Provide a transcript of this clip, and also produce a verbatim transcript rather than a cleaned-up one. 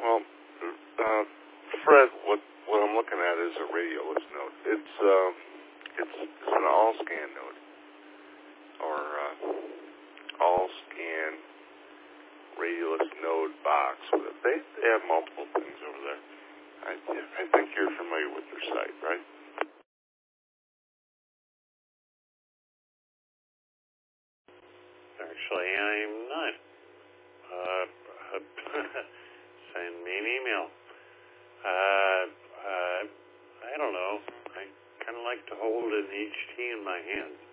Well, uh, Fred, what what I'm looking at is a radioless node. It's um, it's it's an all scan node or uh, all scan radioless node box. They they have multiple things over there. I I think you're familiar with their site, right? Actually, I'm not. Uh, send me an email. Uh, uh, I don't know. I kind of like to hold an H T in my hand.